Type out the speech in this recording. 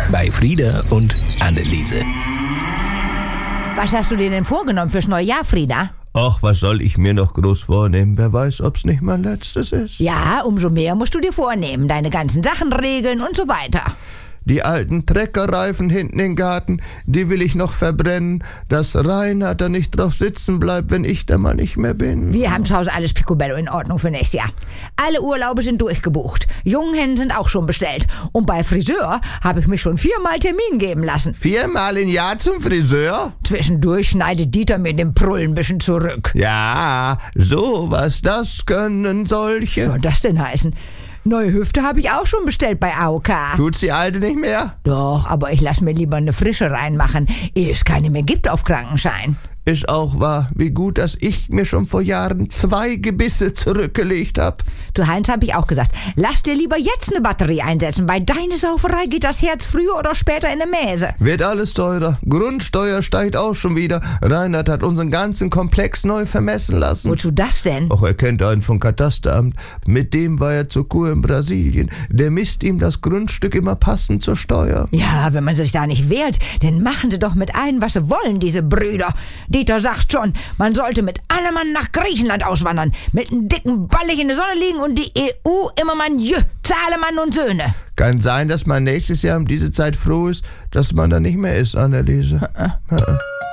bei Frieda und Anneliese. Was hast du dir denn vorgenommen fürs neue Jahr, Frieda? Ach, was soll ich mir noch groß vornehmen? Wer weiß, ob's nicht mein letztes ist. Ja, umso mehr musst du dir vornehmen. Deine ganzen Sachen regeln und so weiter. Die alten Treckerreifen hinten im Garten, die will ich noch verbrennen, dass Reinhard da nicht drauf sitzen bleibt, wenn ich da mal nicht mehr bin. Wir haben zu Hause alles picobello in Ordnung für nächstes Jahr. Alle Urlaube sind durchgebucht. Junghennen sind auch schon bestellt. Und bei Friseur habe ich mich schon 4-mal Termin geben lassen. 4-mal im Jahr zum Friseur? Zwischendurch schneidet Dieter mir den Prullen ein bisschen zurück. Ja, sowas, das können solche. Was soll das denn heißen? Neue Hüfte habe ich auch schon bestellt bei AOK. Tut's die alte nicht mehr? Doch, aber ich lasse mir lieber eine frische reinmachen, ehe es keine mehr gibt auf Krankenschein. Ist auch wahr, wie gut, dass ich mir schon vor Jahren 2 Gebisse zurückgelegt habe. Zu Heinz habe ich auch gesagt, lass dir lieber jetzt eine Batterie einsetzen. Bei deiner Sauferei geht das Herz früher oder später in eine Mäse. Wird alles teurer. Grundsteuer steigt auch schon wieder. Reinhard hat unseren ganzen Komplex neu vermessen lassen. Wozu das denn? Ach, er kennt einen vom Katasteramt. Mit dem war er zur Kur in Brasilien. Der misst ihm das Grundstück immer passend zur Steuer. Ja, wenn man sich da nicht wehrt, dann machen sie doch mit ein, was sie wollen, diese Brüder. Dieter sagt schon, man sollte mit allem Mann nach Griechenland auswandern, mit einem dicken Ballig in der Sonne liegen und die EU immer man Zahlemann und Söhne. Kann sein, dass man nächstes Jahr um diese Zeit froh ist, dass man da nicht mehr ist, Anneliese.